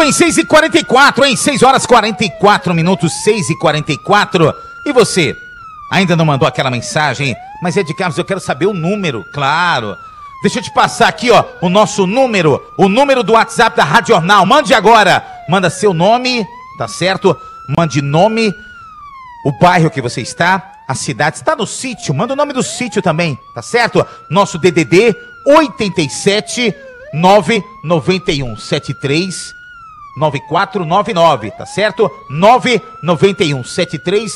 bem, 6h44, hein? 6 horas 44 minutos, 6h44. E você? Ainda não mandou aquela mensagem? Mas é de Carlos, eu quero saber o número, claro. Deixa eu te passar aqui, ó, o nosso número, o número do WhatsApp da Rádio Jornal. Mande agora, manda seu nome, tá certo? Mande nome, o bairro que você está, a cidade. Está no sítio, manda o nome do sítio também, tá certo? Nosso DDD 87 991 73 9499, tá certo? 991 73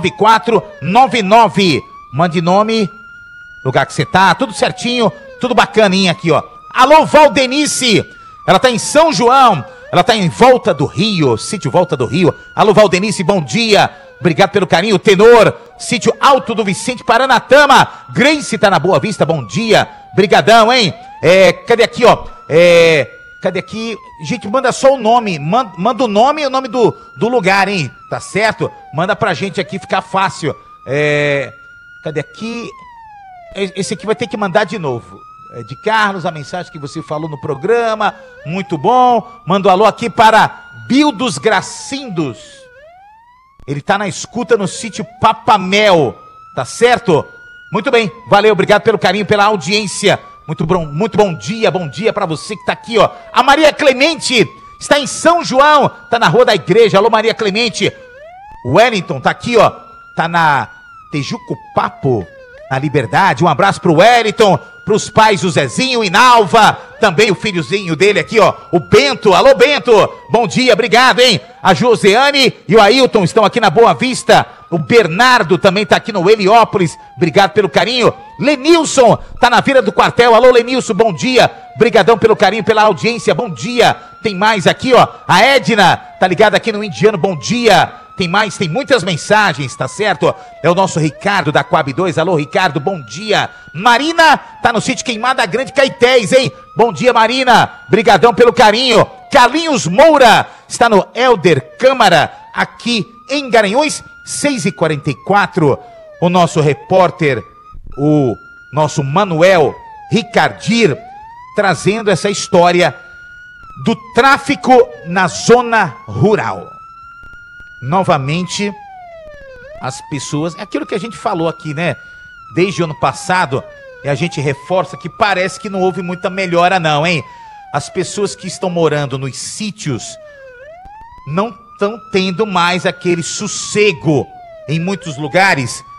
9499. Mande nome, lugar que você tá, tudo certinho, tudo bacaninha aqui, ó. Alô, Valdenice, ela tá em São João, ela tá em Volta do Rio, sítio Volta do Rio. Alô, Valdenice, bom dia, obrigado pelo carinho. Tenor, sítio Alto do Vicente, Paranatama. Grace tá na Boa Vista, bom dia, brigadão, hein? Cadê aqui, ó? Cadê aqui? Gente, manda só o nome, manda o nome e o nome do lugar, hein? Tá certo? Manda pra gente aqui, ficar fácil. Cadê aqui? Esse aqui vai ter que mandar de novo. De Carlos, a mensagem que você falou no programa, muito bom. Manda um alô aqui para Bio dos Gracindos. Ele tá na escuta no sítio Papamel, tá certo? Muito bem, valeu, obrigado pelo carinho, pela audiência. Muito bom dia pra você que tá aqui, ó. A Maria Clemente está em São João, tá na Rua da Igreja. Alô, Maria Clemente. O Wellington tá aqui, ó, tá na Tejuco Papo, na Liberdade. Um abraço pro Wellington, pros pais, o Zezinho e Nalva, também o filhozinho dele aqui, ó, o Bento. Alô, Bento, bom dia, obrigado, hein? A Joseane e o Ailton estão aqui na Boa Vista. O Bernardo também tá aqui no Heliópolis, obrigado pelo carinho. Lenilson tá na Vila do Quartel. Alô, Lenilson, bom dia, brigadão pelo carinho, pela audiência, bom dia. Tem mais aqui, ó, a Edna tá ligada aqui no Indiano, bom dia. Tem mais, tem muitas mensagens, tá certo? É o nosso Ricardo da Coab 2. Alô, Ricardo, bom dia. Marina tá no sítio Queimada Grande, Caetés, hein? Bom dia, Marina, brigadão pelo carinho. Carlinhos Moura está no Helder Câmara, aqui em Garanhuns. 6h44, o nosso repórter, o nosso Manuel Ricardir, trazendo essa história do tráfico na zona rural. Novamente, as pessoas, é aquilo que a gente falou aqui, né? Desde o ano passado, e a gente reforça que parece que não houve muita melhora não, hein? As pessoas que estão morando nos sítios não estão tendo mais aquele sossego. Em muitos lugares